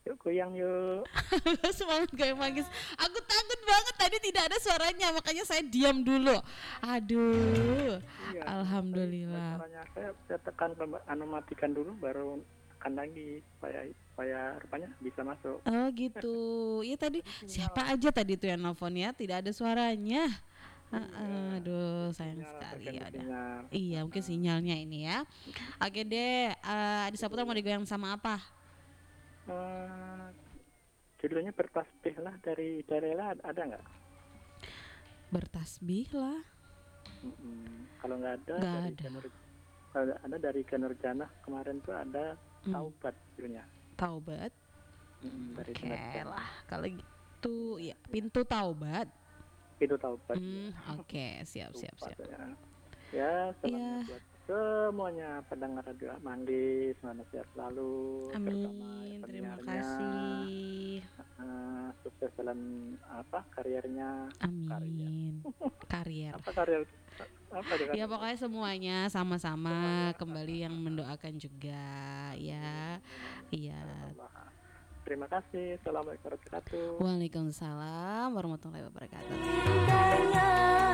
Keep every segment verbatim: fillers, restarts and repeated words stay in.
Yuk goyang yuk. Semangat goyang manggis. Aku takut banget tadi tidak ada suaranya, makanya saya diam dulu. Aduh. Iya. Tadi Alhamdulillah. suaranya saya, saya tekan pem- anu matikan dulu baru tekan lagi supaya supaya rupanya bisa masuk. Oh gitu. Iya tadi Tadi sinyal. siapa aja tadi tuh yang nelfon ya? Tidak ada suaranya. Iya. Ah, aduh, sayang Sinyal sekali terganggu ya ada. sinyal. Iya, mungkin Heeh. sinyalnya ini ya. Oke deh, eh Adi Saputra mau digoyang sama apa? Eh, judulnya bertasbih lah dari Darela ada nggak? Bertasbih lah. Mm-mm. Kalau nggak ada Nggak dari ada. Kenur, kalau ada dari Kenurjanah kemarin tuh ada Hmm, taubat judulnya. taubat. Mm, dari Oke Kenurjanah lah, kalau gitu ya pintu taubat. itu taubat ya. Hmm, oke, siap siap Lupa siap. saya. Ya selamanya Ya, buat semuanya pendengar radio Mandi semangat sehat selalu terutama amin. Terima penyiarnya. kasih. Eh, sukses dalam apa karirnya karya Amin. Karier. apa karya apa dia Ya karya pokoknya semuanya sama-sama semuanya. kembali yang mendoakan juga ya. Amin, amin. Iya. Allah. Terima kasih. Assalamualaikum warahmatullahi wabarakatuh. Waalaikumsalam warahmatullahi wabarakatuh. Cintanya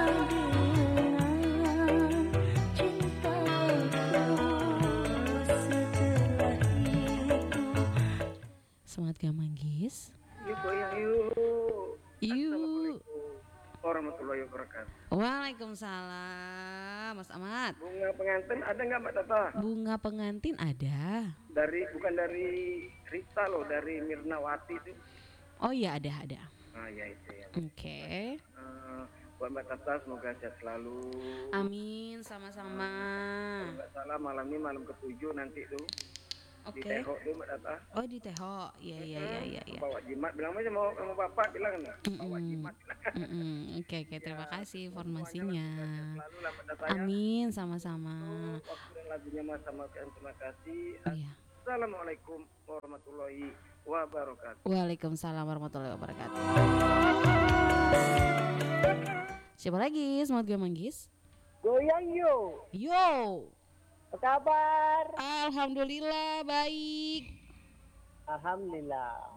dengan cintaku setelah itu. Semangat Gak Manggis. Yuk goyang yuk. Yuk. Warahmatullahi wabarakatuh. Waalaikumsalam Mas Ahmad. Bunga pengantin ada nggak Mbak Tata? Bunga pengantin ada. Dari bukan dari Rita loh, dari Mirnawati itu. Oh iya ada ada. Ah ya itu ya. Oke. Eh, buat Mbak Tata semoga sehat selalu. Amin sama-sama. Kalau nggak salah malam ini malam ketujuh nanti tuh di Oke. Tehok tuh Mbak Tata. Oh di Teho. Iya iya iya iya iya. Bawa jimat, bilang aja mau sama bapak bilang bawa Mm-mm. jimat. Mm-mm. Oke oke terima kasih informasinya. Semoga sehat selalu lah Mbak Tata ya. Amin sama-sama. Waktu dan lagunya Mas sama kalian terima kasih. Oh iya. Assalamualaikum warahmatullahi wabarakatuh. Waalaikumsalam warahmatullahi wabarakatuh. Siapa lagi? Semangat Gak Manggis. Goyang yuk, Yo. apa kabar? Alhamdulillah baik. Alhamdulillah.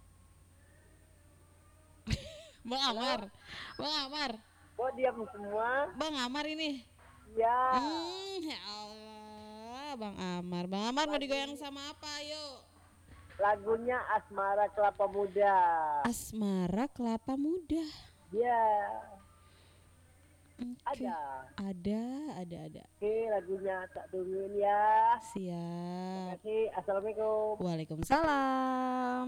Bang Amar. Bang Amar. Kok diam semua? Bang Amar ini. Ya, Hmm, ya Allah, Bang Amar. Bang Amar mau digoyang sama apa? Yuk. lagunya Asmara Kelapa Muda. Asmara Kelapa Muda. Ya, Oke. ada. Ada, ada, ada. Oke, lagunya tak tungguin ya. Terima Siap. kasih. Assalamualaikum. Waalaikumsalam.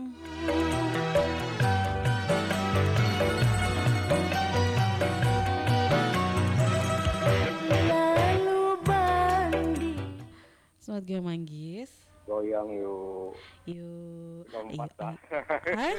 Lalu bandi. Selamat Gak Manggis. Goyang yuk. Yuk. Lompat Iya, ah. Hah?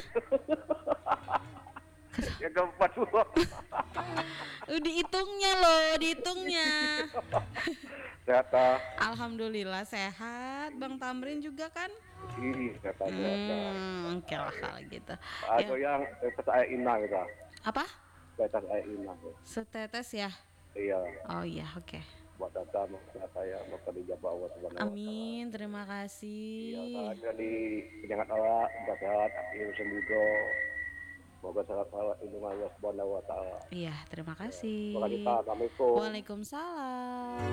Ya keempat semua. Uh, dihitungnya loh, dihitungnya. Sehat ah. Alhamdulillah sehat. Bang Tamrin juga kan? Ih, sehat aja. Hmm, oke lah kalau gitu. Ah, Ya, goyang tetes air ina gitu. apa? Tetes air ina. Setetes ya? Iya. Oh iya, oke. Buat data masalah saya bakal dijawab Allah Subhanahu wa Ta'ala. Amin, terima Iya, kasih. ada di penyangat awak, semoga sehat, ilmu sembudo. Semoga sehat Allah lindungi Allah Subhanahu wa Ta'ala. Iya, terima Terima kasih. kasih, Assalamualaikum. Waalaikumsalam.